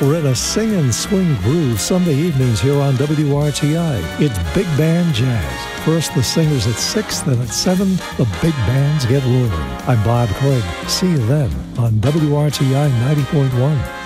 We're in a sing and swing groove Sunday evenings here on WRTI. It's Big Band Jazz. First the singers at 6, then at 7, the big bands get rolling. I'm Bob Craig. See you then on WRTI 90.1.